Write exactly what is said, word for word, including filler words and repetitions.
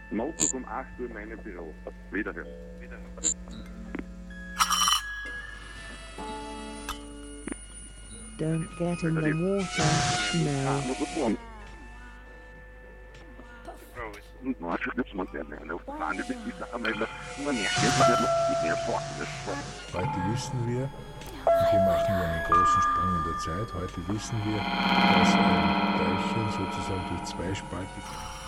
Montag um acht Uhr in meinem Büro. Wiederhören. Wiederhören. Don't get in the water. No. Heute wissen wir, und hier machen wir einen großen Sprung in der Zeit, heute wissen wir, dass ein Teilchen sozusagen durch zweispaltig